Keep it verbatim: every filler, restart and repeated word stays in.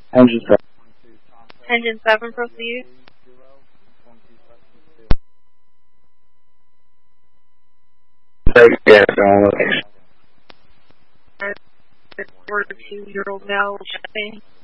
Engine seven. Engine seven, proceed. Take gas on location. We're two zero now, shipping.